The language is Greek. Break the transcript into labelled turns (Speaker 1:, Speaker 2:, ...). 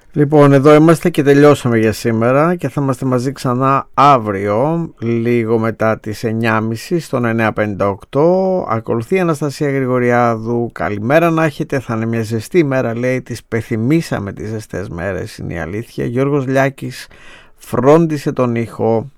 Speaker 1: Λοιπόν, εδώ είμαστε και τελειώσαμε για σήμερα και θα είμαστε μαζί ξανά αύριο, λίγο μετά τις 9.30 στον 958. Ακολουθεί η Αναστασία Γρηγοριάδου. Καλημέρα να έχετε, θα είναι μια ζεστή μέρα, λέει, τις πεθυμίσαμε τις ζεστές μέρες, είναι η αλήθεια. Γιώργος Λιάκης φρόντισε τον ήχο.